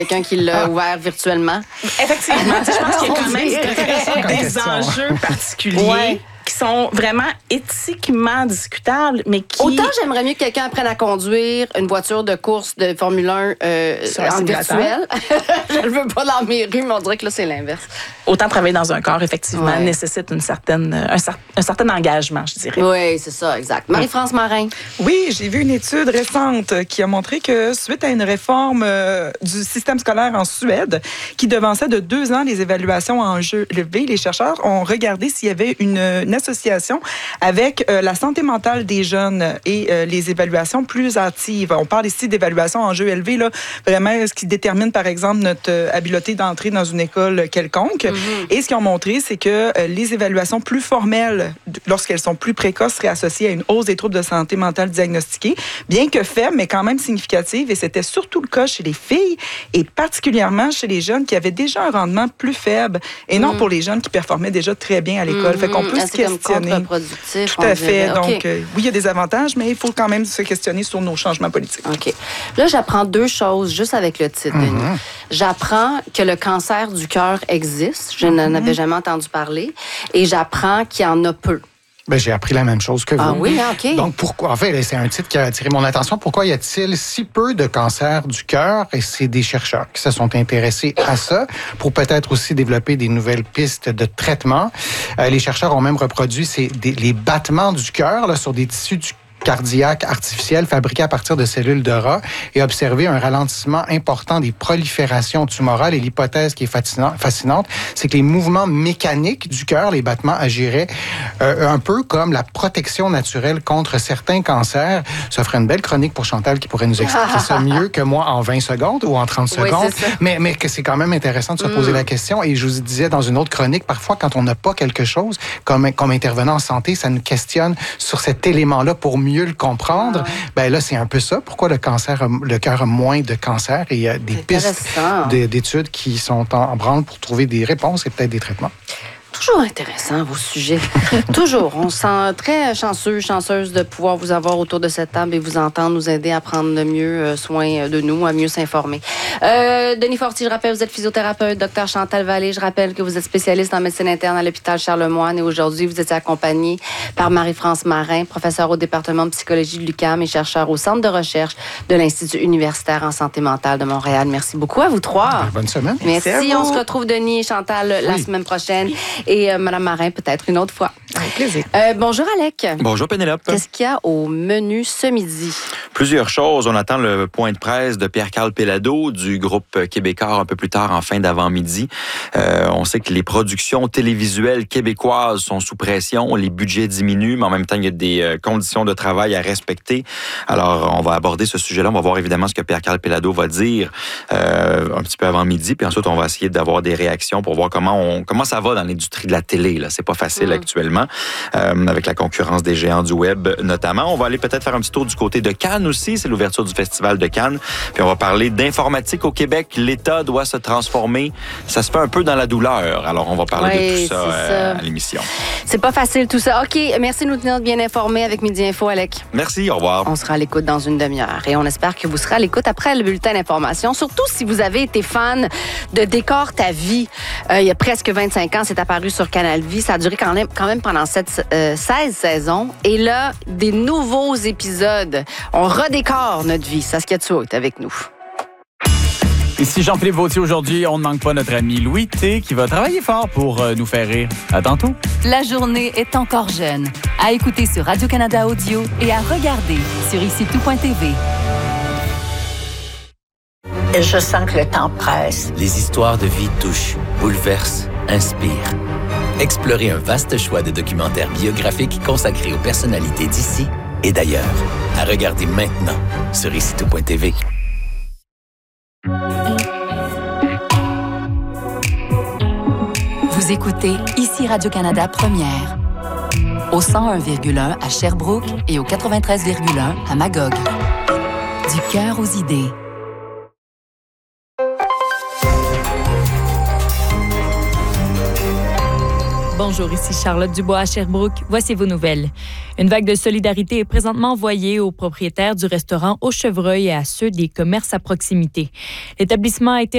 quelqu'un qui l'a ouvert virtuellement. Effectivement, je pense qu'il y a quand même des enjeux particuliers qui sont vraiment éthiquement discutables, mais qui... Autant j'aimerais mieux que quelqu'un apprenne à conduire une voiture de course de Formule 1 en virtuel. Je le veux pas dans mes rues, mais on dirait que là, c'est l'inverse. Autant travailler dans un corps, effectivement, nécessite un certain engagement, je dirais. Oui, c'est ça, exact. Marie-France Marin. Oui, j'ai vu une étude récente qui a montré que suite à une réforme du système scolaire en Suède, qui devançait de 2 ans les évaluations en enjeux élevés, les chercheurs ont regardé s'il y avait une association avec la santé mentale des jeunes et les évaluations plus hâtives. On parle ici d'évaluations en enjeux élevés, là, vraiment ce qui détermine, par exemple, notre habileté d'entrer dans une école quelconque. Et ce qu'ils ont montré, c'est que les évaluations plus formelles, lorsqu'elles sont plus précoces, seraient associées à une hausse des troubles de santé mentale diagnostiqués, bien que faibles, mais quand même significatives. Et c'était surtout le cas chez les filles et particulièrement chez les jeunes qui avaient déjà un rendement plus faible et non pour les jeunes qui performaient déjà très bien à l'école. Fait qu'on peut se questionner. Contre-productif. Tout à fait. Donc, oui, il y a des avantages, mais il faut quand même se questionner sur nos changements politiques. OK. Là, j'apprends 2 choses juste avec le titre, Denis. J'apprends que le cancer du cœur existe. Je n'en avais jamais entendu parler. Et j'apprends qu'il y en a peu. Ben, j'ai appris la même chose que vous. Ah oui, OK. Donc, pourquoi? En fait, c'est un titre qui a attiré mon attention. Pourquoi y a-t-il si peu de cancer du cœur? Et c'est des chercheurs qui se sont intéressés à ça pour peut-être aussi développer des nouvelles pistes de traitement. Les chercheurs ont même reproduit les battements du cœur là, sur des tissus du cardiaque artificielle fabriquée à partir de cellules de rat et observer un ralentissement important des proliférations tumorales. Et l'hypothèse qui est fascinante, c'est que les mouvements mécaniques du cœur, les battements, agiraient un peu comme la protection naturelle contre certains cancers. Ça ferait une belle chronique pour Chantal qui pourrait nous expliquer ça mieux que moi en 20 secondes ou en 30 secondes. Mais que c'est quand même intéressant de se poser la question. Et je vous disais dans une autre chronique, parfois quand on n'a pas quelque chose, comme intervenant en santé, ça nous questionne sur cet élément-là pour mieux le comprendre. Ben là, c'est un peu ça. Pourquoi le cœur a moins de cancer et des pistes d'études qui sont en branle pour trouver des réponses et peut-être des traitements. Toujours intéressant, vos sujets. Toujours. On se sent très chanceuse de pouvoir vous avoir autour de cette table et vous entendre, nous aider à prendre le mieux soin de nous, à mieux s'informer. Denis Fortier, je rappelle, vous êtes physiothérapeute. Docteur Chantal Vallée, je rappelle que vous êtes spécialiste en médecine interne à l'hôpital Charlemagne et aujourd'hui, vous étiez accompagnée par Marie-France Marin, professeure au département de psychologie de l'UQAM et chercheur au centre de recherche de l'Institut universitaire en santé mentale de Montréal. Merci beaucoup à vous 3. Bonne semaine. Merci. On se retrouve, Denis et Chantal, la semaine prochaine. Et Mme Marin, peut-être une autre fois. Avec plaisir. Bonjour, Alec. Bonjour, Pénélope. Qu'est-ce qu'il y a au menu ce midi? Plusieurs choses. On attend le point de presse de Pierre-Carl Péladeau du groupe Québécois un peu plus tard, en fin d'avant-midi. On sait que les productions télévisuelles québécoises sont sous pression. Les budgets diminuent, mais en même temps, il y a des conditions de travail à respecter. Alors, on va aborder ce sujet-là. On va voir évidemment ce que Pierre-Carl Péladeau va dire un petit peu avant midi. Puis ensuite, on va essayer d'avoir des réactions pour voir comment ça va dans l'industrie de la télé. Là. C'est pas facile actuellement, avec la concurrence des géants du web notamment. On va aller peut-être faire un petit tour du côté de Cannes aussi. C'est l'ouverture du Festival de Cannes. Puis on va parler d'informatique au Québec. L'État doit se transformer. Ça se fait un peu dans la douleur. Alors, on va parler de tout ça à l'émission. C'est pas facile tout ça. OK, merci de nous tenir bien informés avec Midi Info, Alec. Merci, au revoir. On sera à l'écoute dans une demi-heure et on espère que vous serez à l'écoute après le bulletin d'information. Surtout si vous avez été fan de Décor ta vie. Il y a presque 25 ans, c'est apparu sur Canal Vie. Ça a duré quand même pendant 16 saisons. Et là, des nouveaux épisodes. On redécore notre vie. Saskia Tso est avec nous. Ici Jean-Philippe Vautier. Aujourd'hui, on ne manque pas notre ami Louis T qui va travailler fort pour nous faire rire. À tantôt. La journée est encore jeune. À écouter sur Radio-Canada Audio et à regarder sur IciTout.tv. Je sens que le temps presse. Les histoires de vie touchent, bouleversent, inspirent. Explorez un vaste choix de documentaires biographiques consacrés aux personnalités d'ici et d'ailleurs. À regarder maintenant sur IciTout.tv. Vous écoutez ici Radio-Canada Première. Au 101,1 à Sherbrooke et au 93,1 à Magog. Du cœur aux idées. Bonjour, ici Charlotte Dubois à Sherbrooke. Voici vos nouvelles. Une vague de solidarité est présentement envoyée aux propriétaires du restaurant Au Chevreuil et à ceux des commerces à proximité. L'établissement a été